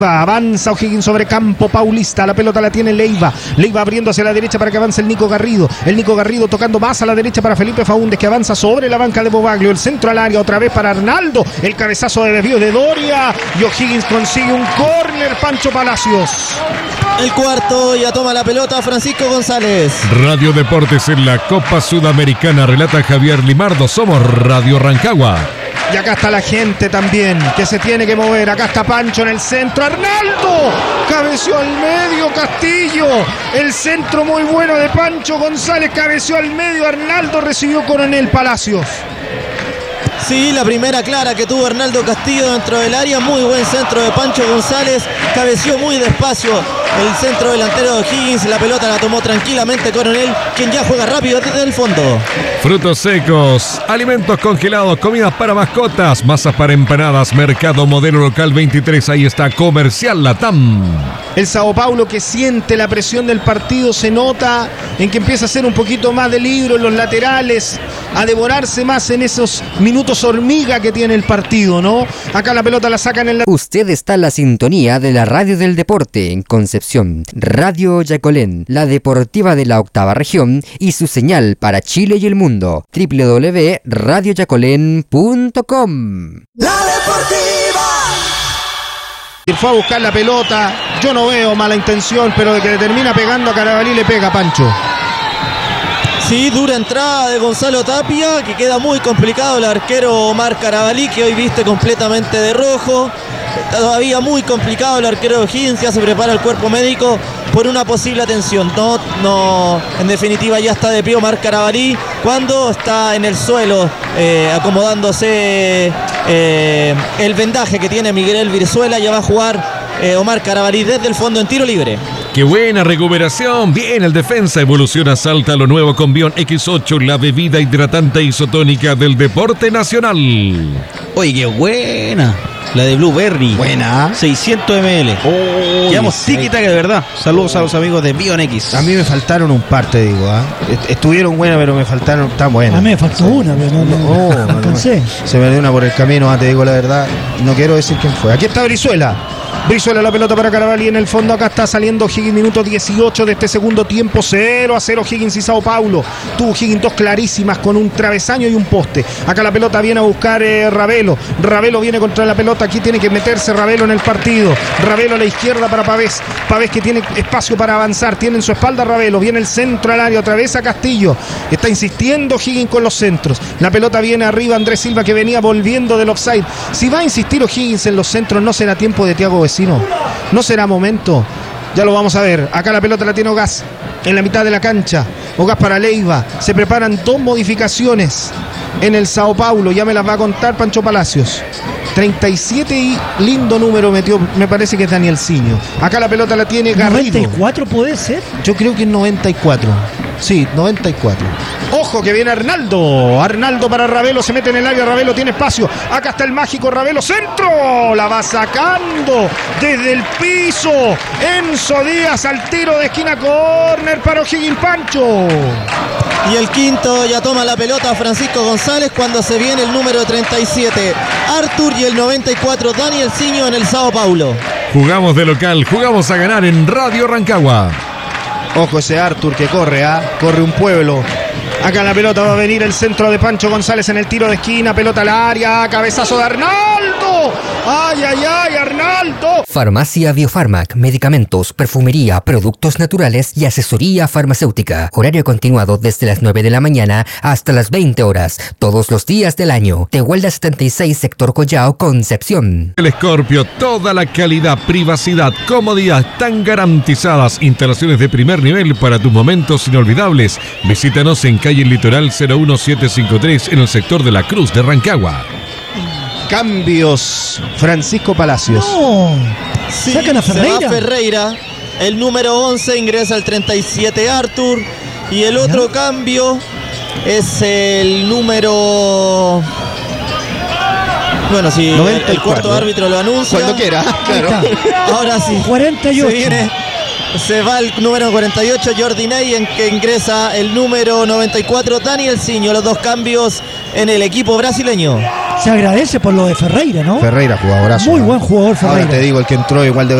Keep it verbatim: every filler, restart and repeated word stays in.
Avanza O'Higgins sobre campo paulista. La pelota la tiene Leiva. Leiva abriendo hacia la derecha para que avance el Nico Garrido. El Nico Garrido tocando más a la derecha para Felipe Faúndez, que avanza sobre la banca de Bobaglio. El centro al área otra vez para Arnaldo. El cabezazo de desvío de Doria. Y O'Higgins consigue un córner. Pancho Palacios. El cuarto, ya toma la pelota Francisco González. Radio Deportes en la Copa Sudamericana, relata Javier Limardo. Somos Radio Rancagua. Y acá está la gente también, que se tiene que mover. Acá está Pancho en el centro. ¡Arnaldo! Cabeció al medio Castillo. El centro muy bueno de Pancho González. Cabeció al medio. Arnaldo recibió Coronel Palacios. Sí, la primera clara que tuvo Arnaldo Castillo dentro del área. Muy buen centro de Pancho González. Cabeció muy despacio el centro delantero de O'Higgins. La pelota la tomó tranquilamente Coronel, quien ya juega rápido desde el fondo. Frutos secos, alimentos congelados, comidas para mascotas, masas para empanadas, mercado modelo local veintitrés. Ahí está Comercial Latam. El Sao Paulo, que siente la presión del partido, se nota en que empieza a hacer un poquito más de libro en los laterales, a devorarse más en esos minutos hormiga que tiene el partido, ¿no? Acá la pelota la sacan en la... Usted está en la sintonía de la Radio del Deporte en Concepción, Radio Yacolén, la deportiva de la octava región y su señal para Chile y el mundo, doble u doble u doble u punto radio yacolén punto com. La deportiva. Fue a buscar la pelota, yo no veo mala intención, pero de que le termina pegando a Carabalí le pega Pancho. Sí, dura entrada de Gonzalo Tapia, que queda muy complicado el arquero Omar Carabalí, que hoy viste completamente de rojo. Todavía muy complicado el arquero de O'Higgins, ya se prepara el cuerpo médico por una posible atención. No, no, en definitiva ya está de pie Omar Carabalí cuando está en el suelo eh, acomodándose eh, el vendaje que tiene Miguel Virzuela. Ya va a jugar eh, Omar Carabalí desde el fondo en tiro libre. ¡Qué buena recuperación! Bien, el defensa evoluciona, salta lo nuevo con Bion equis ocho, la bebida hidratante isotónica del deporte nacional. Oye, qué buena. La de Blueberry. Buena. seiscientos mililitros. Oh, Llevamos tiquitaca de verdad. Saludos a los amigos de Bion X. A mí me faltaron un par, te digo, ¿eh? Estuvieron buenas, pero me faltaron tan buenas. A mí me faltó una, pero no, no, Oh, no alcancé. Se me dio una por el camino, ah, te digo la verdad. No quiero decir quién fue. Aquí está Brizuela. Brizuela la pelota para Carabalí en el fondo. Acá está saliendo O'Higgins, minuto dieciocho de este segundo tiempo. cero a cero O'Higgins y Sao Paulo. Tuvo O'Higgins dos clarísimas con un travesaño y un poste. Acá la pelota viene a buscar eh, Ravelo. Ravelo viene contra la pelota. Aquí tiene que meterse Ravelo en el partido. Ravelo a la izquierda para Pavés. Pavés que tiene espacio para avanzar. Tiene en su espalda Ravelo. Viene el centro al área. Otra vez a Castillo. Está insistiendo O'Higgins con los centros. La pelota viene arriba. Andrés Silva, que venía volviendo del offside. Si va a insistir O'Higgins en los centros, no será tiempo de Thiago Vecino. No será momento. Ya lo vamos a ver. Acá la pelota la tiene Ogaz en la mitad de la cancha. Ogaz para Leiva. Se preparan dos modificaciones en el Sao Paulo. Ya me las va a contar Pancho Palacios. treinta y siete y lindo número metió, me parece que es Daniel Ciño. Acá la pelota la tiene Garrido. ¿noventa y cuatro puede ser? Yo creo que es noventa y cuatro. Sí, noventa y cuatro. Ojo que viene Arnaldo. Arnaldo para Ravelo, se mete en el área. Ravelo tiene espacio. Acá está el mágico Ravelo. Centro. La va sacando desde el piso. Enzo Díaz al tiro de esquina. Córner para O'Higgins. Pancho. Y el quinto ya toma la pelota Francisco González cuando se viene el número treinta y siete Artur y el noventa y cuatro Daniel Ciño en el Sao Paulo. Jugamos de local, jugamos a ganar en Radio Rancagua. Ojo ese Artur que corre, ¿ah? ¿eh? Corre un pueblo. Acá la pelota va a venir el centro de Pancho González en el tiro de esquina. Pelota al área. Cabezazo de Arnaldo. ¡Ay, ay, ay, Arnaldo! Farmacia Biofarmac, medicamentos, perfumería, productos naturales y asesoría farmacéutica. Horario continuado desde las nueve de la mañana hasta las veinte horas, todos los días del año. Tehuelda setenta y seis, sector Collao, Concepción. El Scorpio, toda la calidad, privacidad, comodidad tan garantizadas. Instalaciones de primer nivel para tus momentos inolvidables. Visítanos en calle Litoral cero uno siete cinco tres en el sector de la Cruz de Rancagua. Cambios. Francisco Palacios. No. Sí, Sacan a Ferreira. Se va Ferreira. El número once ingresa al treinta y siete Artur. Y el otro ¿Ya? cambio es el número... Bueno, si el, el cuarto árbitro lo anuncia. Cuando quiera, claro. Ahora sí. cuarenta y ocho. Se viene... Se va el número cuarenta y ocho, Jordi Ney, en que ingresa el número noventa y cuatro, Daniel Ciño. Los dos cambios en el equipo brasileño. Se agradece por lo de Ferreira, ¿no? Ferreira, jugadorazo. Muy ¿no? buen jugador Ferreira. Ahora te digo, el que entró igual de